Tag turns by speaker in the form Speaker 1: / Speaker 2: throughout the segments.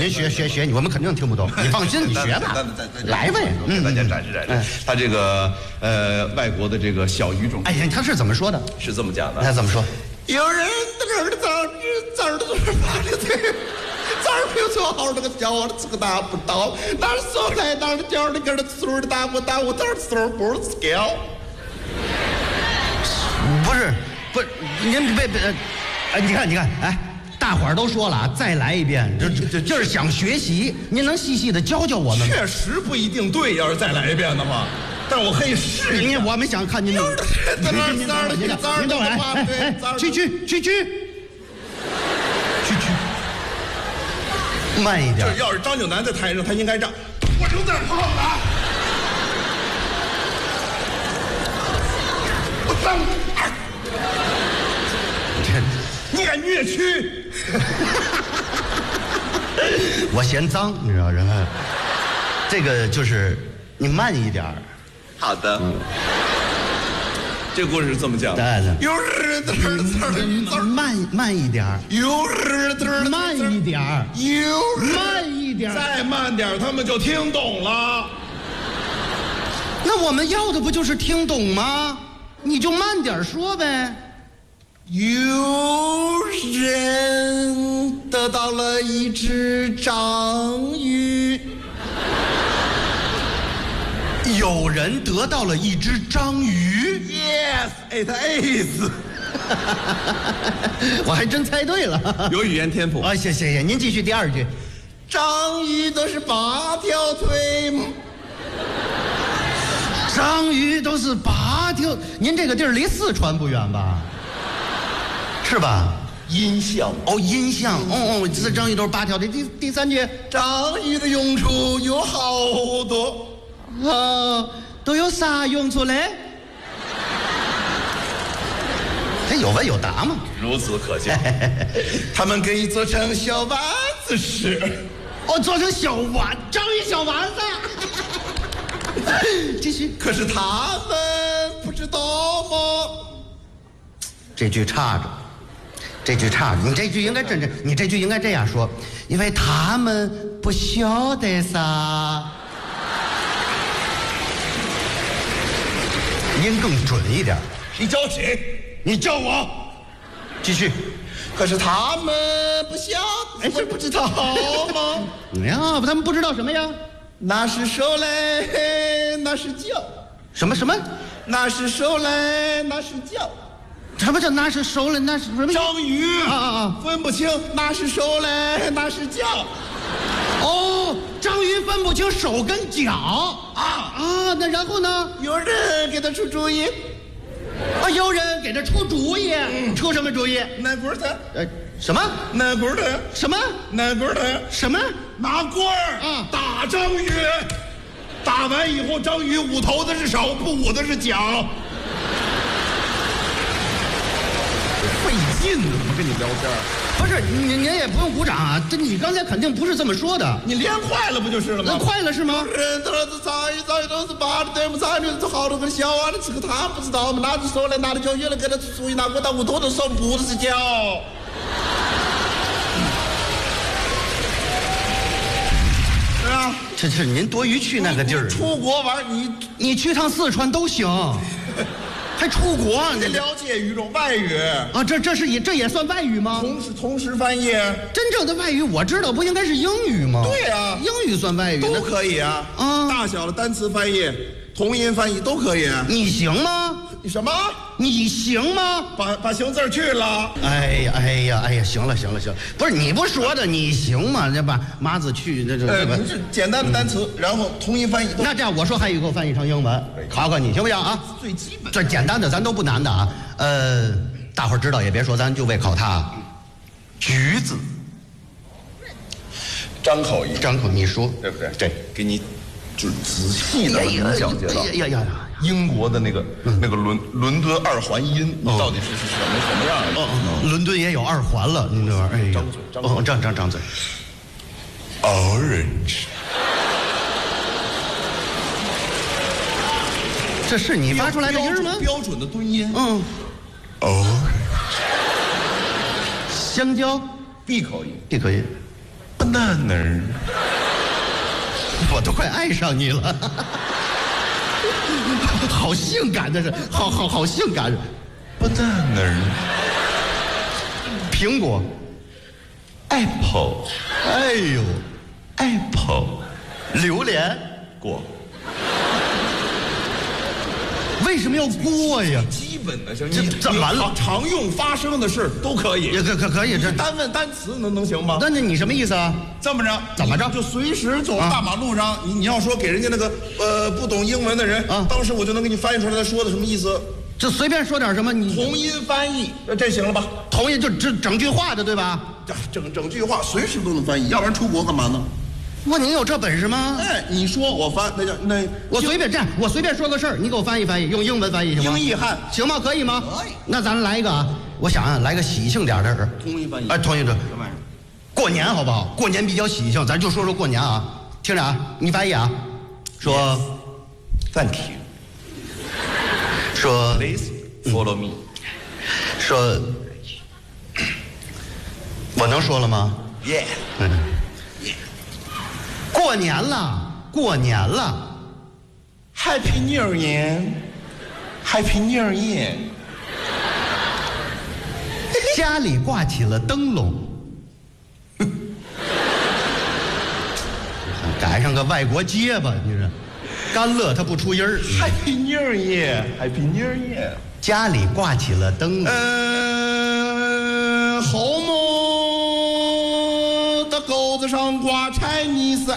Speaker 1: 您学，我们肯定听不懂。你放心，你学吧，来呗。
Speaker 2: 给大家展示展示。他这个外国的这个小语种，
Speaker 1: 哎呀，他是怎么说的？
Speaker 2: 是这么讲的。
Speaker 1: 他怎么说？
Speaker 3: 有人的字儿都是发的对，字儿没有做好，那个叫我这个达不到，哪儿说来哪儿叫那个数儿达不到，我这儿数不是 scale。
Speaker 1: 不是，您别，你看，哎，大伙儿都说了啊，再来一遍，就是想学习，您能细细的教教我们吗？
Speaker 3: 确实不一定对，要是再来一遍的话，但我可以试一下。
Speaker 1: 我们想看您。您等会儿，去，慢一点。
Speaker 3: 要是张景南在台上，他应该让我留在胖子啊。我张你敢虐区？
Speaker 1: 我嫌脏，你知道人们，这个就是你慢一点。
Speaker 2: 好的。这个故事是这么讲的。
Speaker 3: 有日子
Speaker 1: 慢一点。
Speaker 3: 有日子
Speaker 1: 慢一点。慢一点。
Speaker 3: 再慢点，他们就听懂了。
Speaker 1: 那我们要的不就是听懂吗？你就慢点说呗。
Speaker 3: 有人得到了一只章鱼。
Speaker 1: 有人得到了一只章鱼。
Speaker 3: Yes, it is。
Speaker 1: 我还真猜对了，
Speaker 2: 有语言天赋
Speaker 1: 啊！谢谢，您继续第二句。
Speaker 3: 章鱼都是8条腿。
Speaker 1: 章鱼都是8条。您这个地儿离四川不远吧？是吧？
Speaker 3: 音像
Speaker 1: 音像这章鱼都是8条的。第三句，
Speaker 3: 章鱼的用处有好多。
Speaker 1: 都有啥用处嘞？他有问有答吗？
Speaker 2: 如此可笑。
Speaker 3: 他们可以做成小丸子吃。
Speaker 1: 做成小丸，章鱼小丸子。继续。
Speaker 3: 可是他们不知道吗？
Speaker 1: 这句差着。你这句应该你这句应该这样说，因为他们不晓得啥。音更准一点。
Speaker 3: 你教谁？
Speaker 1: 你教我。继续。
Speaker 3: 可是他们不晓得，是不知道吗？
Speaker 1: 呀，他们不知道什么呀？
Speaker 3: 那是手来，那是脚。
Speaker 1: 什么？
Speaker 3: 那是手来，那是脚。
Speaker 1: 什么叫那是手来，那是什么？
Speaker 3: 章鱼
Speaker 1: 啊，
Speaker 3: 分不清那是手来，那是脚。
Speaker 1: 章鱼分不清手跟脚啊，那然后呢？
Speaker 3: 有人给他出主意。
Speaker 1: 有人给他出主意。出什么主意？
Speaker 3: 拿棍的。
Speaker 1: 什么？
Speaker 3: 拿棍的。
Speaker 1: 什么？
Speaker 3: 拿棍的。
Speaker 1: 什么？
Speaker 3: 拿棍儿打章鱼。打完以后，章鱼捂头的是手，不捂的是脚。费劲呢，怎么跟你聊天？
Speaker 1: 不是，您也不用鼓掌啊！这你刚才肯定不是这么说的。
Speaker 3: 你练快了不就是了吗？
Speaker 1: 那快了是吗？
Speaker 3: 人都是章鱼都是8的，对不？章鱼是好多个小啊，这个他不知道吗？拿着手来，拿着脚，原来给他属于拿过到捂头的手，不是脚。是啊，
Speaker 1: 这您多余去那个地儿。
Speaker 3: 出国玩，
Speaker 1: 你去趟四川都行。还出国？
Speaker 3: 你了解语种外语
Speaker 1: 啊？这也算外语吗？
Speaker 3: 同时翻译。
Speaker 1: 真正的外语我知道，不应该是英语吗？
Speaker 3: 对呀，
Speaker 1: 英语算外语
Speaker 3: 都可以啊。大小的单词翻译、同音翻译都可以。
Speaker 1: 你行吗？
Speaker 3: 你什么？
Speaker 1: 你行吗？
Speaker 3: 把形字去了。
Speaker 1: 哎呀，行了，不是你不说的，你行吗？这把麻子去，这
Speaker 3: 简单的单词，然后同音翻译。
Speaker 1: 那这样我说汉语给我翻译成英文，考考你行不行啊？
Speaker 3: 最基本。
Speaker 1: 这简单的咱都不难的啊。大伙儿知道也别说，咱就为考它。橘子。
Speaker 2: 张口音，
Speaker 1: 你说
Speaker 2: 对不对？
Speaker 1: 对，
Speaker 2: 给你就是仔细的讲解到。英国的那个伦敦二环音到底是什么样的？
Speaker 1: 伦敦也有2环了，你这玩意儿。张嘴。
Speaker 3: Orange。
Speaker 1: 这是你发出来的音吗？
Speaker 3: 标准的敦音。
Speaker 1: Orange。香蕉。
Speaker 2: 闭口音。
Speaker 3: Banana。
Speaker 2: banana，
Speaker 1: 我都快爱上你了，好性感的是，好性感。
Speaker 2: banana，
Speaker 1: 苹果
Speaker 2: apple，
Speaker 1: 哎呦
Speaker 2: apple，
Speaker 1: 榴莲
Speaker 2: 过。
Speaker 1: 为什么要过呀？
Speaker 2: 基本的行，
Speaker 1: 这怎么了？
Speaker 2: 常用发生的事都可以，
Speaker 1: 也可以这
Speaker 2: 单问单词能行吗？
Speaker 1: 那你什么意思啊？
Speaker 2: 这么着，
Speaker 1: 怎么着？
Speaker 2: 就随时走大马路上，你要说给人家那个不懂英文的人，当时我就能给你翻译出来他说的什么意思。
Speaker 1: 就随便说点什么，你
Speaker 2: 同音翻译，这行了吧？
Speaker 1: 同意就整句话的对吧？
Speaker 2: 整句话随时都能翻译，要不然出国干嘛呢？
Speaker 1: 哇，你有这本事吗？
Speaker 2: 哎，你说我翻，那
Speaker 1: 我随便这样，我随便说个事儿，你给我翻译翻译，用英文翻译行吗？
Speaker 2: 英译汉
Speaker 1: 行吗？可以吗？
Speaker 2: 可以。
Speaker 1: 那咱来一个啊，我想啊，来个喜庆点的。
Speaker 2: 同音翻译。
Speaker 1: 哎，同意这。
Speaker 2: 什么玩意儿？
Speaker 1: 过年好不好？过年比较喜庆，咱就说过年啊。听着啊，你翻译啊，说
Speaker 2: ，Thank you，
Speaker 1: 说
Speaker 2: Please follow me，
Speaker 1: 说，我能说了吗？
Speaker 2: Yeah，
Speaker 1: 过年了，过年了
Speaker 2: ，Happy New Year，Happy New Year，
Speaker 1: 家里挂起了灯笼。赶上个外国结巴，你说，干乐它不出音儿。
Speaker 2: Happy New Year，Happy New Year，
Speaker 1: 家里挂起了灯笼。
Speaker 2: 后门的钩子上挂 Chinese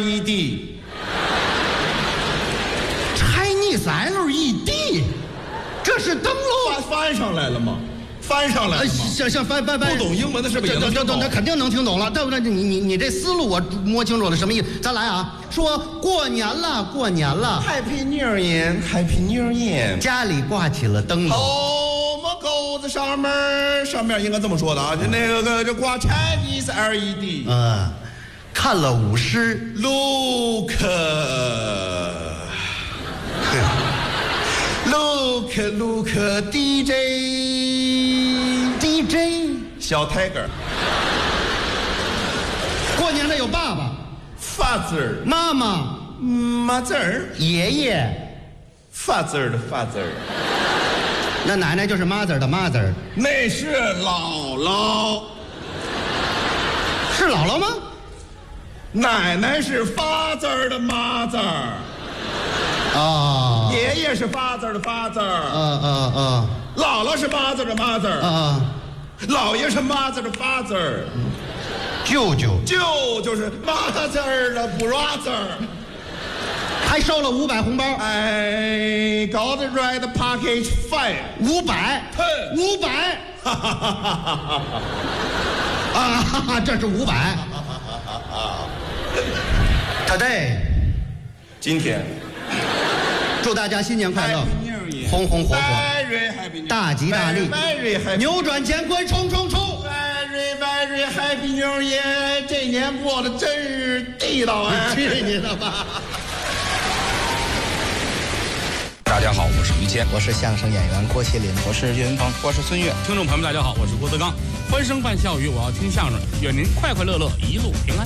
Speaker 2: LED。Chinese
Speaker 1: LED， 这是灯笼。
Speaker 2: 翻上来了吗？翻上来了吗？
Speaker 1: 像翻，不
Speaker 2: 懂英文的是不是也能听懂？
Speaker 1: 那肯定能听懂了，对不对？你这思路我摸清楚了，什么意思？咱来啊，说过年了，过年了
Speaker 2: ，Happy New Year，Happy New Year，
Speaker 1: 家里挂起了灯笼。
Speaker 2: 后门钩子上面应该这么说的啊，就那个就挂 Chinese LED。
Speaker 1: 看了舞狮
Speaker 2: ，Look DJ 小 Tiger。
Speaker 1: 过年了有爸爸
Speaker 2: ，Father
Speaker 1: 妈妈
Speaker 2: Mother
Speaker 1: 爷爷
Speaker 2: ，Father 的 Father。
Speaker 1: 那奶奶就是 mother 的 mother，
Speaker 2: 那是姥姥，
Speaker 1: 是姥姥吗？
Speaker 2: 奶奶是 Father 的 Mother。
Speaker 1: 啊，
Speaker 2: 爷爷是 father 的 father， 姥姥是 mother 的 mother， 姥爷是 mother 的 father，
Speaker 1: 舅舅
Speaker 2: 是 mother 的 brother，
Speaker 1: 还收了500红包。
Speaker 2: I got the red package
Speaker 1: 500，啊，这是500。Today，
Speaker 2: 今天。
Speaker 1: 祝大家新年快乐，红红火火，大吉大利，扭转乾坤，冲冲冲
Speaker 2: ！Very happy New Year！ 这年过得真是地道啊！
Speaker 1: 去你的吧！
Speaker 4: 大家好，我是于谦，
Speaker 5: 我是相声演员郭麒麟，我是岳云鹏，我是孙越。
Speaker 6: 听众朋友们，大家好，我是郭德纲。欢声伴笑语，我要听相声，愿您快快乐乐，一路平安。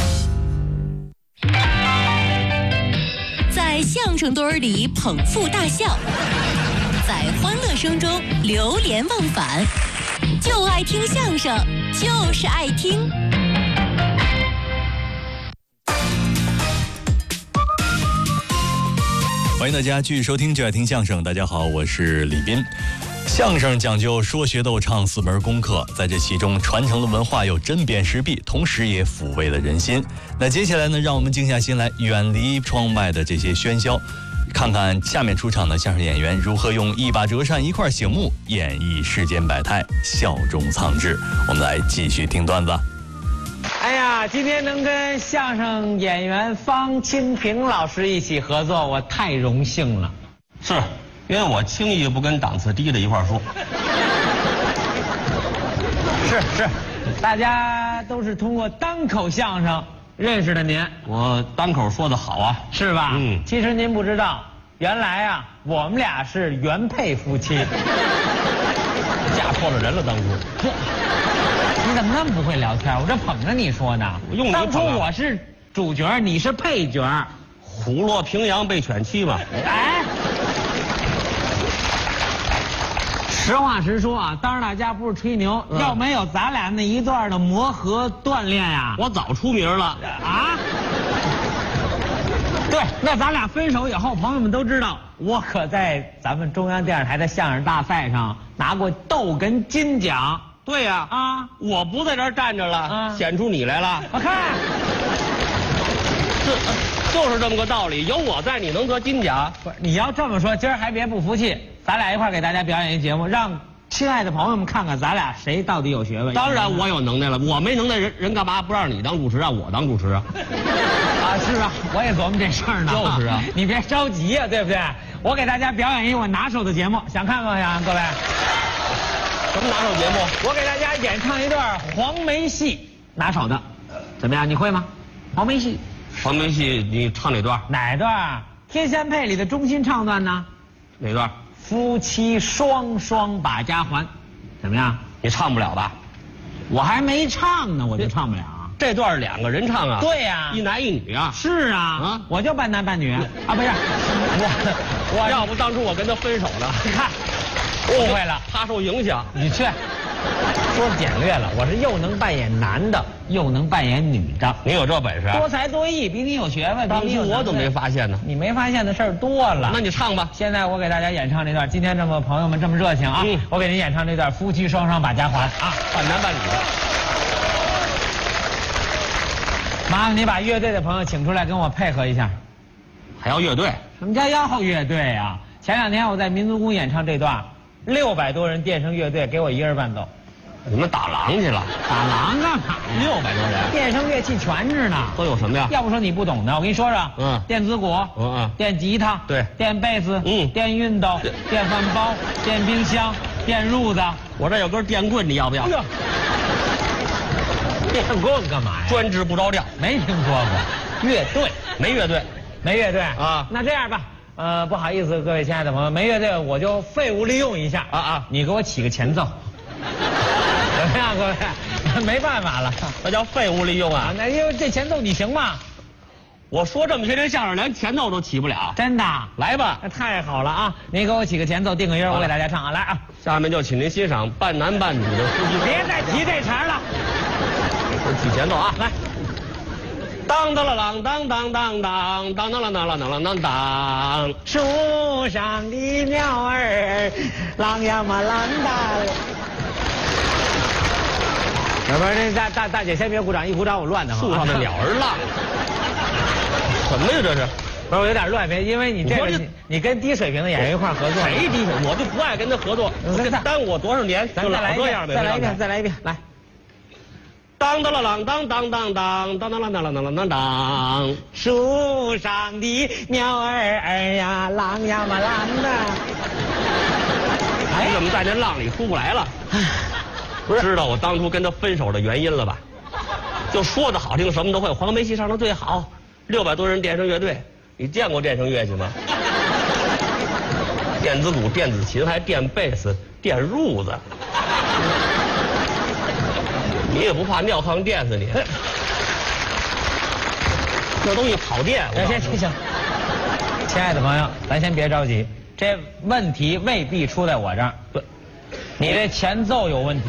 Speaker 7: 在相声堆儿里捧腹大笑，在欢乐声中流连忘返，就爱听相声，就是爱听。
Speaker 8: 欢迎大家继续收听就爱听相声。大家好，我是李斌。相声讲究说学逗唱4门功课，在这其中传承了文化，又针砭时弊，同时也抚慰了人心。那接下来呢，让我们静下心来，远离窗外的这些喧嚣，看看下面出场的相声演员如何用一把折扇一块醒目演绎世间百态，笑中藏智。我们来继续听段子。
Speaker 9: 哎呀，今天能跟相声演员方清平老师一起合作，我太荣幸了。
Speaker 10: 是，因为我轻易不跟档次低的一块说。
Speaker 9: 是，大家都是通过单口相声认识的您。
Speaker 10: 我单口说的好啊，
Speaker 9: 是吧？其实您不知道，原来啊，我们俩是原配夫妻。
Speaker 10: 嫁错了人了，当初。
Speaker 9: 你怎么那么不会聊天？我这捧着你说呢。
Speaker 10: 用你捧啊
Speaker 9: 当初我是主角，你是配角。
Speaker 10: 虎落平阳被犬欺嘛。
Speaker 9: 哎，实话实说啊，当着大家不是吹牛，要没有咱俩那一段的磨合锻炼呀，
Speaker 10: 我早出名了
Speaker 9: 啊。对，那咱俩分手以后，朋友们都知道，我可在咱们中央电视台的相声大赛上拿过逗哏金奖。
Speaker 10: 对呀，
Speaker 9: 啊，
Speaker 10: 我不在这儿站着了，显出你来了。
Speaker 9: 我看，
Speaker 10: 就是这么个道理，有我在，你能得金奖？
Speaker 9: 不是，你要这么说，今儿还别不服气，咱俩一块儿给大家表演一节目，让亲爱的朋友们看看咱俩谁到底有学问。
Speaker 10: 当然我有能耐了，我没能耐，人干嘛不让你当主持，让我当主持啊？
Speaker 9: 啊，是啊，我也琢磨这事儿呢。
Speaker 10: 就是啊，
Speaker 9: 你别着急呀，对不对？我给大家表演一我拿手的节目，想看吗？各位，
Speaker 10: 什么拿手节目？
Speaker 9: 我给大家演唱一段黄梅戏，拿手的，怎么样？你会吗？黄梅戏。
Speaker 10: 黄梅戏，你唱哪段？
Speaker 9: 哪段？天仙配里的中心唱段呢？
Speaker 10: 哪段？
Speaker 9: 夫妻双双把家还，怎么样？
Speaker 10: 你唱不了吧？
Speaker 9: 我还没唱呢，我就唱不了。
Speaker 10: 这段2个人唱啊？
Speaker 9: 对呀，
Speaker 10: 一男一女啊。
Speaker 9: 是啊，我就半男半女啊，不是，我
Speaker 10: 要不当初我跟他分手了。
Speaker 9: 你看，误会了，
Speaker 10: 他受影响。
Speaker 9: 你去。说简略了，我是又能扮演男的，又能扮演女的。
Speaker 10: 你有这本事？
Speaker 9: 多才多艺，比你有学问。
Speaker 10: 当初我怎么没发现呢？
Speaker 9: 你没发现的事儿多了。
Speaker 10: 那你唱吧。
Speaker 9: 现在我给大家演唱这段。今天这么朋友们这么热情啊，我给您演唱这段夫妻双双把家还啊，
Speaker 10: 半男半女的。
Speaker 9: 麻烦你把乐队的朋友请出来跟我配合一下。
Speaker 10: 还要乐队？
Speaker 9: 什么叫要乐队啊？前2天我在民族宫演唱这段，600多人电声乐队给我一人伴奏。
Speaker 10: 你们打狼去了？
Speaker 9: 打狼干嘛
Speaker 10: ？600多人，
Speaker 9: 电声乐器全着呢。
Speaker 10: 都有什么呀？
Speaker 9: 要不说你不懂的，我跟你说说。电子鼓，电吉他，
Speaker 10: 对，
Speaker 9: 电贝斯，电熨斗，电饭煲，电冰箱，电褥子。
Speaker 10: 我这有根电棍，你要不要？
Speaker 9: 电棍干嘛呀？
Speaker 10: 专治不着调。
Speaker 9: 没听说过。乐队
Speaker 10: 没乐队，
Speaker 9: 没乐队
Speaker 10: 啊。
Speaker 9: 那这样吧，不好意思，各位亲爱的朋友，没乐队我就废物利用一下啊！你给我起个前奏。怎么样，各位？没办法了，
Speaker 10: 那叫废物利用啊！
Speaker 9: 那因为这前奏你行吗？
Speaker 10: 我说这么些年相声，连前奏都起不了。
Speaker 9: 真的？
Speaker 10: 来吧，
Speaker 9: 那太好了啊！您给我起个前奏，定个音，我给大家唱啊！来啊！
Speaker 10: 下面就请您欣赏半男半女的夫妻。
Speaker 9: 别再提这茬了，
Speaker 10: 起前奏啊！
Speaker 9: 来，
Speaker 10: 当当啷啷当当当当当当啷当啷当啷当当，
Speaker 9: 树上的鸟儿啷呀嘛啷的。不是，这大姐先别鼓掌，一鼓掌我乱的。
Speaker 10: 树上的鸟儿浪，什么呀这是？
Speaker 9: 不是我有点乱，因为你这个你跟低水平的演员一块合作。
Speaker 10: 谁低水平？我就不爱跟他合作，耽误我多少年？
Speaker 9: 咱再来一遍，再来一遍，来。
Speaker 10: 当当啷啷当当当当当当啷当啷当啷当当，
Speaker 9: 树上的鸟儿呀，啷呀嘛啷的。
Speaker 10: 你怎么在这浪里出不来了？不是知道我当初跟他分手的原因了吧？就说的好听，什么都会，黄梅戏上的最好，600多人电声乐队，你见过电声乐器吗？电子鼓、电子琴，还电贝斯、电褥子，你也不怕尿炕电死你？这东西跑电。
Speaker 9: 行，亲爱的朋友，咱先别着急，这问题未必出在我这儿。不，你这前奏有问题。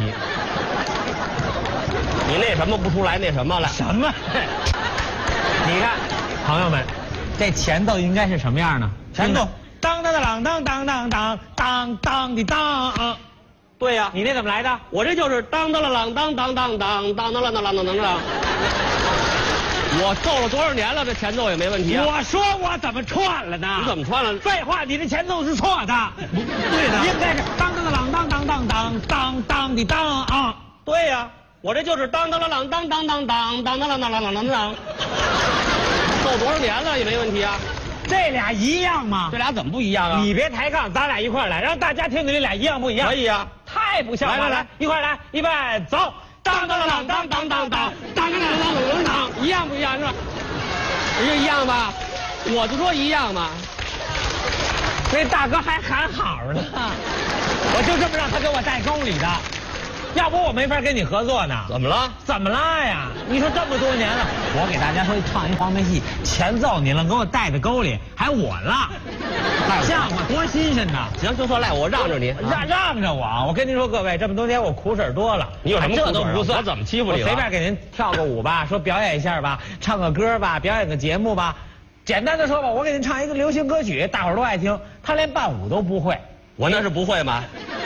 Speaker 10: 你那什么不出来那什么了？
Speaker 9: 什么？你看，朋友们，这前奏应该是什么样呢？前奏当当当当当当当当当的当。
Speaker 10: 对呀，
Speaker 9: 你那怎么来的？
Speaker 10: 我这就是当当啷啷当当当当当当啷啷啷啷啷。我奏了多少年了，这前奏也没问题啊。
Speaker 9: 我说我怎么串了呢？
Speaker 10: 你怎么串了？
Speaker 9: 废话，你的前奏是错的。
Speaker 10: 对的，
Speaker 9: 应该是当当当当当当当当当的当啊。
Speaker 10: 对呀，我这就是当当啷啷当当当当当当啷啷啷啷啷啷。奏多少年了也没问题啊。
Speaker 9: 这俩一样吗？
Speaker 10: 这俩怎么不一样啊？
Speaker 9: 你别抬杠，咱俩一块来，让大家听听这俩一样不一样？
Speaker 10: 可以啊，
Speaker 9: 太不像话了！来，一块来，预备，走！当当当当当当当当当当当当，
Speaker 10: 一样不一样是吧？是一样吧？我就说一样嘛。
Speaker 9: 那大哥还喊好呢，我就这么让他给我带沟里的，要不我没法跟你合作呢。
Speaker 10: 怎么了？
Speaker 9: 怎么了呀？你说这么多年了，我给大家说唱一黄梅戏，前奏你了，给我带到沟里，还我了，像话多新鲜呐！
Speaker 10: 行，就算赖我让着你，
Speaker 9: 让着我。我跟您说，各位，这么多年我苦水多了，
Speaker 10: 你有什么苦水？
Speaker 9: 这都不算。
Speaker 10: 我怎么欺负你了？
Speaker 9: 我随便给您跳个舞吧，说表演一下吧，唱个歌吧，表演个节目吧。简单的说吧，我给您唱一个流行歌曲，大伙儿都爱听。他连伴舞都不会，
Speaker 10: 我那是不会吗？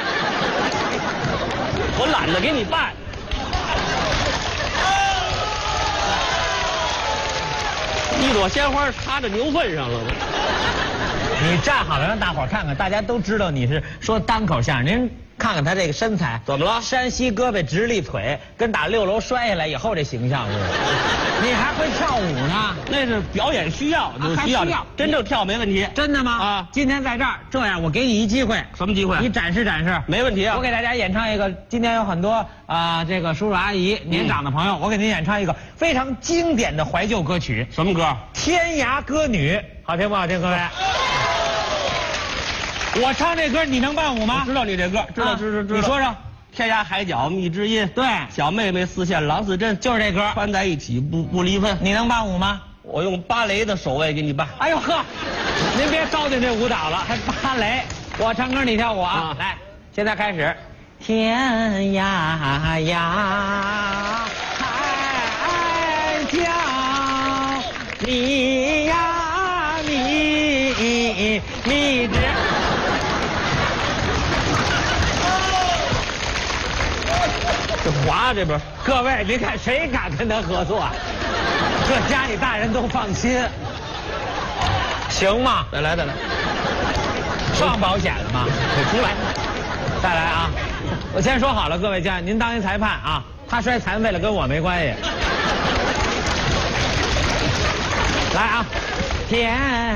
Speaker 10: 我懒得给你伴。一朵鲜花插在牛粪上了。
Speaker 9: 你站好了，让大伙儿看看，大家都知道你是说单口相声。您看看他这个身材，
Speaker 10: 怎么了？
Speaker 9: 山西胳膊直立腿，跟打6楼摔下来以后这形象似的。你还会跳舞呢？
Speaker 10: 那是表演需要，
Speaker 9: 还需要。
Speaker 10: 真正跳没问题。
Speaker 9: 真的吗？啊！今天在这儿，这样我给你一机会。
Speaker 10: 什么机会？
Speaker 9: 你展示展示。
Speaker 10: 没问题啊！
Speaker 9: 我给大家演唱一个，今天有很多这个叔叔阿姨、年长的朋友，我给您演唱一个非常经典的怀旧歌曲。
Speaker 10: 什么歌？
Speaker 9: 《天涯歌女》，好听不好听，各位？我唱这歌，你能伴舞吗？
Speaker 10: 我知道你这歌，知道。
Speaker 9: 你说说，
Speaker 10: 天涯海角觅知音。
Speaker 9: 对，
Speaker 10: 小妹妹似线郎似针，
Speaker 9: 就是这歌，
Speaker 10: 穿在一起不离分。
Speaker 9: 你能伴舞吗？
Speaker 10: 我用芭蕾的手位给你伴。
Speaker 9: 哎呦呵，您别糟践这舞蹈了，还芭蕾。我唱歌你跳舞啊！来，现在开始。天涯呀，海角，你呀你知。
Speaker 10: 这滑这边，
Speaker 9: 各位，您看谁敢跟他合作？这家里大人都放心，行吗？
Speaker 10: 再来。
Speaker 9: 上保险了吗？
Speaker 10: 出来，
Speaker 9: 再来啊！我先说好了，各位家人，您当一裁判啊，他摔残废了跟我没关系。来啊，天。